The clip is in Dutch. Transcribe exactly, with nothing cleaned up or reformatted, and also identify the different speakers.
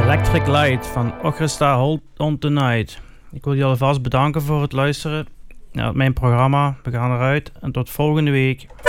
Speaker 1: Electric Light van Orchestra Hold On Tonight. Ik wil jullie alvast bedanken voor het luisteren naar mijn programma. We gaan eruit en tot volgende week.